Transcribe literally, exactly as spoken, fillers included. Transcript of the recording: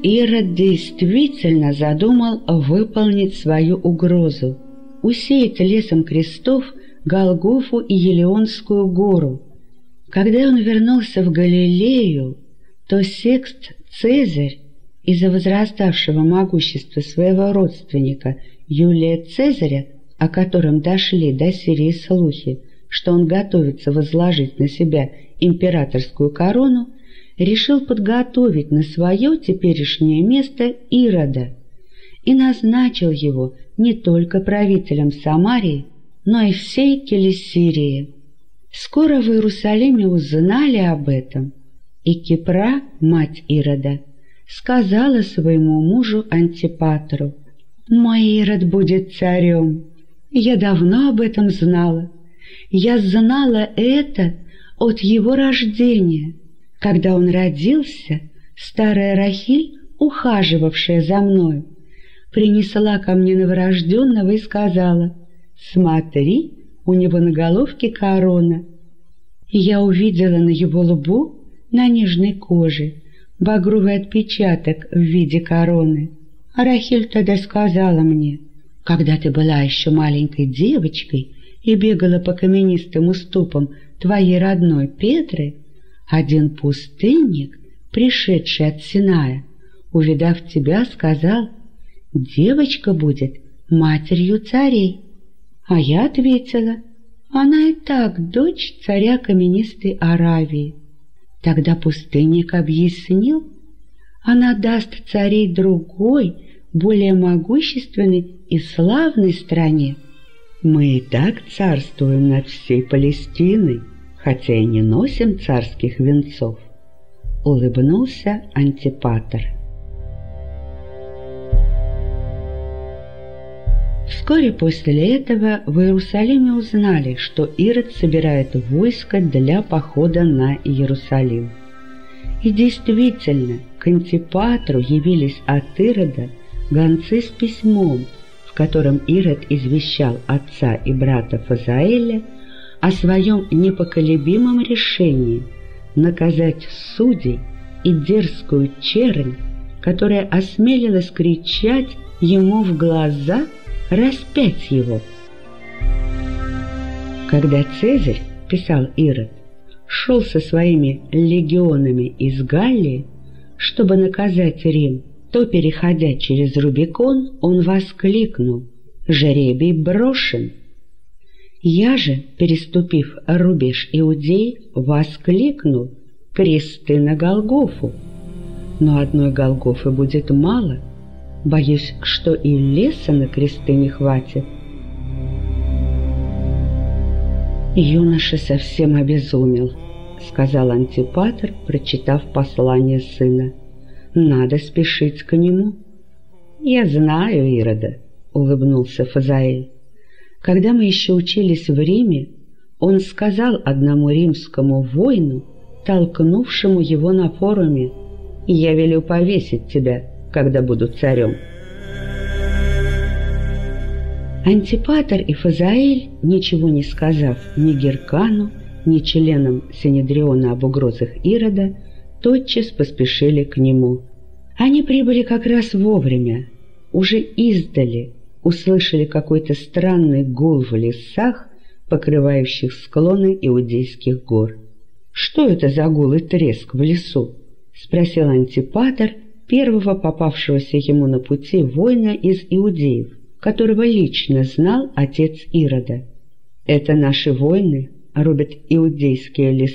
Ирод действительно задумал выполнить свою угрозу – усеять лесом крестов Голгофу и Елеонскую гору. Когда он вернулся в Галилею, то Секст Цезарь, из-за возраставшего могущества своего родственника Юлия Цезаря, о котором дошли до Сирии слухи, что он готовится возложить на себя императорскую корону, решил подготовить на свое теперешнее место Ирода и назначил его не только правителем Самарии, но и всей Келесирии. Скоро в Иерусалиме узнали об этом, и Кипра, мать Ирода, сказала своему мужу Антипатру: «Мой Ирод будет царем. Я давно об этом знала. Я знала это от его рождения. Когда он родился, старая Рахиль, ухаживавшая за мною, принесла ко мне новорожденного и сказала: «Смотри, у него на головке корона». И я увидела на его лбу, на нежной коже, багровый отпечаток в виде короны. А Рахиль тогда сказала мне: «Когда ты была еще маленькой девочкой и бегала по каменистым уступам твоей родной Петры, один пустынник, пришедший от Синая, увидав тебя, сказал: девочка будет матерью царей». А я ответила: она и так дочь царя каменистой Аравии. Тогда пустынник объяснил: она даст царей другой, более могущественной и славной стране. Мы и так царствуем над всей Палестиной, хотя и не носим царских венцов, — улыбнулся Антипатр. Вскоре после этого в Иерусалиме узнали, что Ирод собирает войско для похода на Иерусалим. И действительно, к Антипатру явились от Ирода гонцы с письмом, в котором Ирод извещал отца и брата Фазаэля о своем непоколебимом решении наказать судей и дерзкую чернь, которая осмелилась кричать ему в глаза: распять его. Когда Цезарь, писал Ирод, шел со своими легионами из Галлии, чтобы наказать Рим, то, переходя через Рубикон, он воскликнул: «Жребий брошен!» Я же, переступив рубеж Иудеи, воскликнул: «Кресты на Голгофу!» Но одной Голгофы будет мало. Боюсь, что и леса на кресты не хватит. «Юноша совсем обезумел», — сказал Антипатр, прочитав послание сына. «Надо спешить к нему». «Я знаю Ирода», — улыбнулся Фазаэль. «Когда мы еще учились в Риме, он сказал одному римскому воину, толкнувшему его на форуме: «Я велю повесить тебя, когда буду царем». Антипатр и Фазаэль, ничего не сказав ни Геркану, ни членам Синедриона об угрозах Ирода, тотчас поспешили к нему. Они прибыли как раз вовремя. Уже издали услышали какой-то странный гул в лесах, покрывающих склоны Иудейских гор. «Что это за гул и треск в лесу?» — спросил Антипатр первого попавшегося ему на пути воина из иудеев, которого лично знал отец Ирода. «Это наши воины рубят иудейские леса